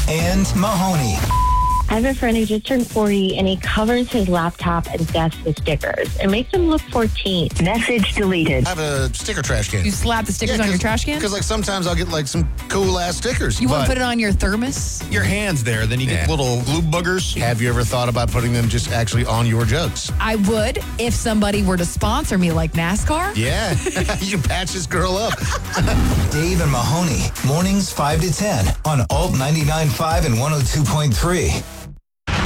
and Mahoney. I have a friend who just turned 40, and he covers his laptop and desk with stickers. It makes him look 14. Message deleted. I have a sticker trash can. You slap the stickers on your trash can? Because, like, sometimes I'll get, like, some cool-ass stickers. You want to put it on your thermos? Your hand's there, then you get little glue buggers. Have you ever thought about putting them just actually on your jugs? I would if somebody were to sponsor me like NASCAR. Yeah. You can patch this girl up. Dave and Mahoney, mornings 5 to 10 on Alt 99.5 and 102.3.